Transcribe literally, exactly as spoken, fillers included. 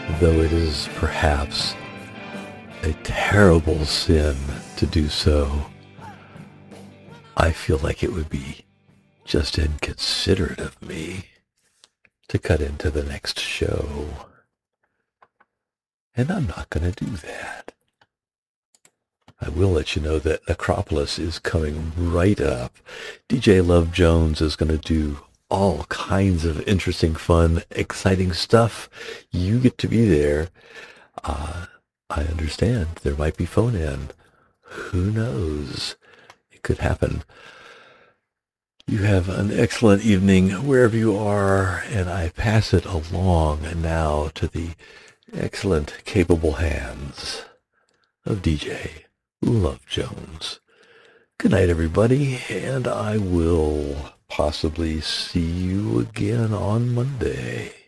though it is perhaps a terrible sin to do so, I feel like it would be just inconsiderate of me to cut into the next show. And I'm not going to do that. I will let you know that Necropolis is coming right up. D J Love Jones is going to do all kinds of interesting, fun, exciting stuff. You get to be there. Uh, I understand there might be phone-in. Who knows? It could happen. You have an excellent evening wherever you are, and I pass it along now to the excellent, capable hands of D J Love Jones. Good night, everybody, and I will possibly see you again on Monday.